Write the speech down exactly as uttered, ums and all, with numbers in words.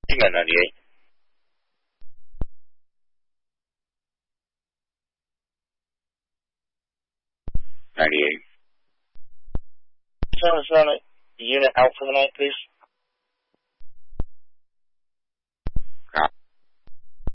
Hang on, ninety-eight. ninety-eight. Seven seven, unit Alpha tonight, please.